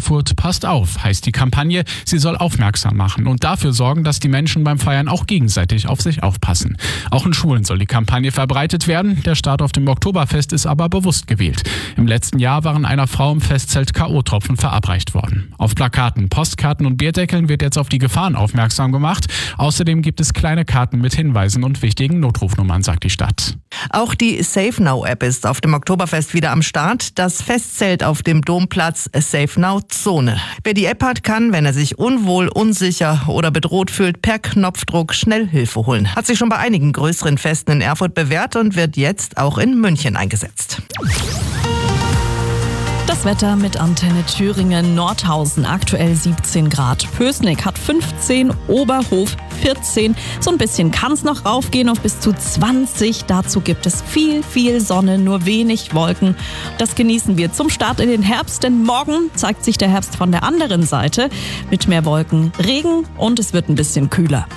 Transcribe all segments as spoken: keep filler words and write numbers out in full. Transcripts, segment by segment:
Erfurt passt auf, heißt die Kampagne. Sie soll aufmerksam machen und dafür sorgen, dass die Menschen beim Feiern auch gegenseitig auf sich aufpassen. Auch in Schulen soll die Kampagne verbreitet werden. Der Start auf dem Oktoberfest ist aber bewusst gewählt. Im letzten Jahr waren einer Frau im Festzelt K O-Tropfen verabreicht worden. Auf Plakaten, Postkarten und Bierdeckeln wird jetzt auf die Gefahren aufmerksam gemacht. Außerdem gibt es kleine Karten mit Hinweisen und wichtigen Notrufnummern, sagt die Stadt. Auch die Safe Now App ist auf dem Oktoberfest wieder am Start. Das Festzelt auf dem Domplatz Safe Now Zone. Wer die App hat, kann, wenn er sich unwohl, unsicher oder bedroht fühlt, per Knopfdruck schnell Hilfe holen. Hat sich schon bei einigen größeren Festen in Erfurt bewährt und wird jetzt auch in München eingesetzt. Das Wetter mit Antenne Thüringen. Nordhausen aktuell siebzehn Grad. Pößneck hat fünfzehn, Oberhof vierzehn. So ein bisschen kann es noch raufgehen auf bis zu zwanzig. Dazu gibt es viel, viel Sonne, nur wenig Wolken. Das genießen wir zum Start in den Herbst, denn morgen zeigt sich der Herbst von der anderen Seite mit mehr Wolken, Regen und es wird ein bisschen kühler.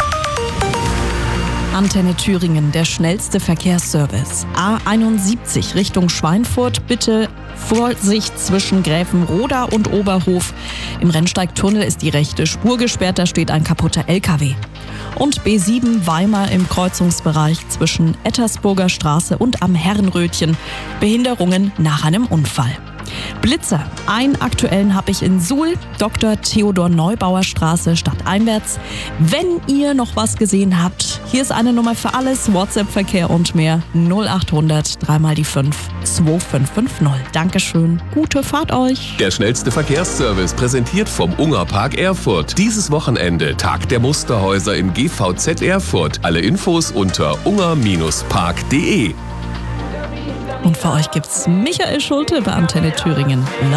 Antenne Thüringen, der schnellste Verkehrsservice. A einundsiebzig Richtung Schweinfurt, bitte Vorsicht zwischen Gräfenroda und Oberhof. Im Rennsteigtunnel ist die rechte Spur gesperrt, da steht ein kaputter L K W. Und B sieben Weimar im Kreuzungsbereich zwischen Ettersburger Straße und am Herrenrötchen. Behinderungen nach einem Unfall. Blitzer. Einen aktuellen habe ich in Suhl, Doktor Theodor Neubauer Straße stadteinwärts. Wenn ihr noch was gesehen habt, hier ist eine Nummer für alles, WhatsApp-Verkehr und mehr. null achthundert drei mal die fünf zwei fünf fünf null. Dankeschön, gute Fahrt euch. Der schnellste Verkehrsservice präsentiert vom Ungerpark Erfurt. Dieses Wochenende Tag der Musterhäuser im G V Z Erfurt. Alle Infos unter unger Bindestrich park punkt de. Und für euch gibt's Michael Schulte bei Antenne Thüringen.